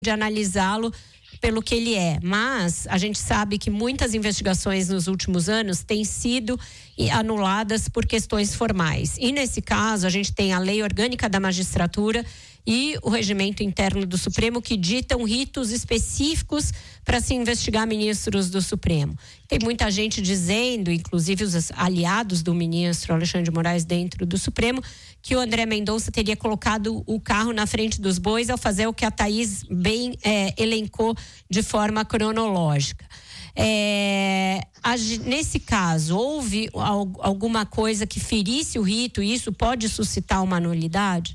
de analisá-lo pelo que ele é, mas a gente sabe que muitas investigações nos últimos anos têm sido anuladas por questões formais. E nesse caso, a gente tem a Lei Orgânica da Magistratura e o Regimento Interno do Supremo que ditam ritos específicos para se investigar ministros do Supremo. Tem muita gente dizendo, inclusive os aliados do ministro Alexandre de Moraes dentro do Supremo, que o André Mendonça teria colocado o carro na frente dos bois ao fazer o que a Thaís bem elencou de forma cronológica. Nesse caso, houve alguma coisa que ferisse o rito e isso pode suscitar uma nulidade?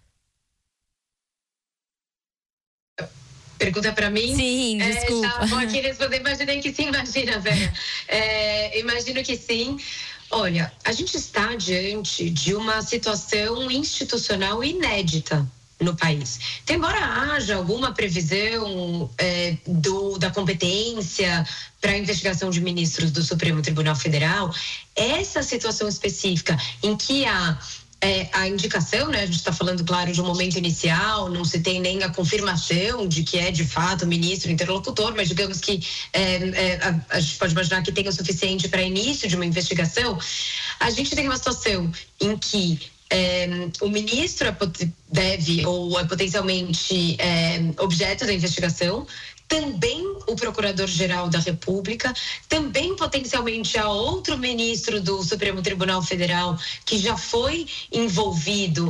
Pergunta para mim? Sim, desculpa. Já vou aqui responder, imaginei que sim, imagina, Vera. Imagino que sim. Olha, a gente está diante de uma situação institucional inédita no país. Então, embora haja alguma previsão da competência para a investigação de ministros do Supremo Tribunal Federal, essa situação específica em que há a indicação, né? A gente está falando, claro, de um momento inicial, não se tem nem a confirmação de que é de fato o ministro interlocutor, mas digamos que a gente pode imaginar que tenha o suficiente para início de uma investigação. A gente tem uma situação em que o ministro deve ou é potencialmente objeto da investigação, também o Procurador-Geral da República, também potencialmente há outro ministro do Supremo Tribunal Federal que já foi envolvido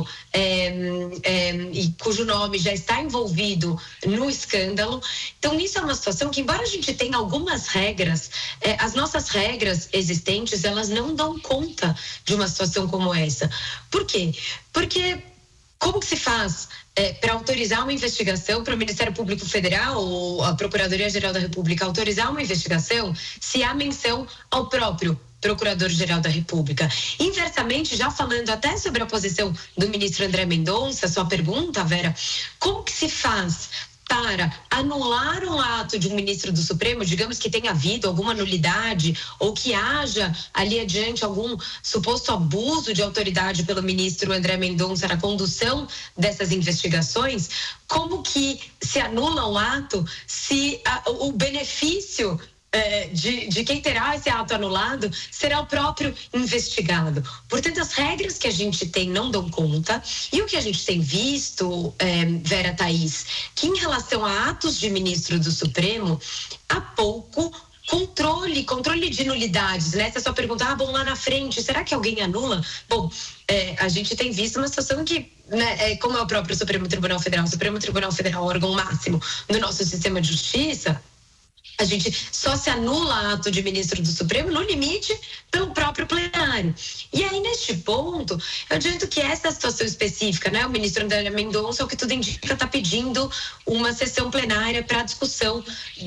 e cujo nome já está envolvido no escândalo. Então, isso é uma situação que, embora a gente tenha algumas regras, as nossas regras existentes, elas não dão conta de uma situação como essa. Por quê? Porque como que se faz para autorizar uma investigação, para o Ministério Público Federal ou a Procuradoria-Geral da República autorizar uma investigação se há menção ao próprio Procurador-Geral da República? Inversamente, já falando até sobre a posição do ministro André Mendonça, sua pergunta, Vera, como que se faz para anular um ato de um ministro do Supremo, digamos que tenha havido alguma nulidade ou que haja ali adiante algum suposto abuso de autoridade pelo ministro André Mendonça na condução dessas investigações? Como que se anula um ato se o benefício de quem terá esse ato anulado será o próprio investigado? Portanto, as regras que a gente tem não dão conta, e o que a gente tem visto, Vera, Thaís, que em relação a atos de ministro do Supremo, há pouco controle de nulidades, né? Essa é só perguntar, bom, lá na frente, será que alguém anula? Bom, a gente tem visto uma situação que, né, como é o próprio Supremo Tribunal Federal, o Supremo Tribunal Federal, órgão máximo do nosso sistema de justiça, a gente só se anula ato de ministro do Supremo, no limite, pelo próprio plenário. E aí, neste ponto, eu adianto que essa situação específica, né, o ministro André Mendonça, o que tudo indica, está pedindo uma sessão plenária para a discussão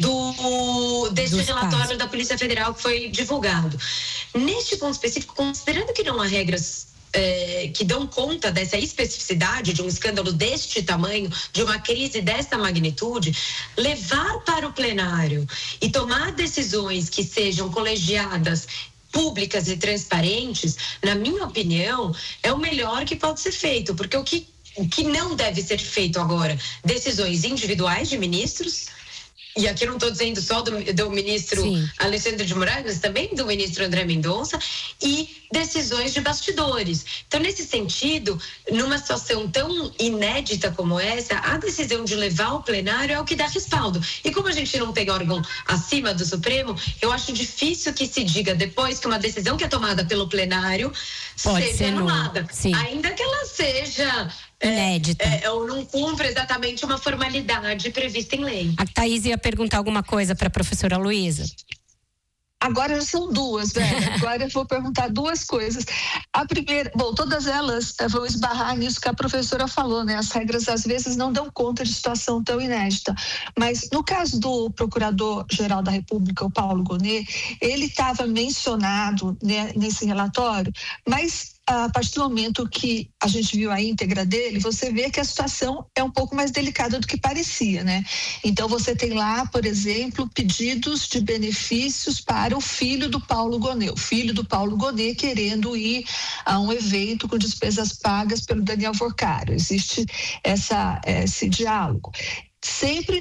deste relatório da Polícia Federal que foi divulgado. Neste ponto específico, considerando que não há regras que dão conta dessa especificidade de um escândalo deste tamanho, de uma crise desta magnitude, levar para o plenário e tomar decisões que sejam colegiadas, públicas e transparentes, na minha opinião, é o melhor que pode ser feito, porque o que não deve ser feito agora, decisões individuais de ministros, e aqui eu não estou dizendo só do ministro Alexandre de Moraes, mas também do ministro André Mendonça, e decisões de bastidores. Então, nesse sentido, numa situação tão inédita como essa, a decisão de levar ao plenário é o que dá respaldo. E como a gente não tem órgão acima do Supremo, eu acho difícil que se diga depois que uma decisão que é tomada pelo plenário seja anulada. Ainda que ela seja inédita. Ou não cumpra exatamente uma formalidade prevista em lei. A Thaís ia perguntar alguma coisa para a professora Luísa. Agora já são duas, velho. Agora eu vou perguntar duas coisas. A primeira, bom, todas elas vão esbarrar nisso que a professora falou, né? As regras às vezes não dão conta de situação tão inédita. Mas no caso do Procurador-Geral da República, o Paulo Gonet, ele estava mencionado, né, nesse relatório, mas a partir do momento que a gente viu a íntegra dele, você vê que a situação é um pouco mais delicada do que parecia, né? Então você tem lá, por exemplo, pedidos de benefícios para o filho do Paulo Gonet, o filho do Paulo Gonet querendo ir a um evento com despesas pagas pelo Daniel Forcaro. Existe esse diálogo. sempre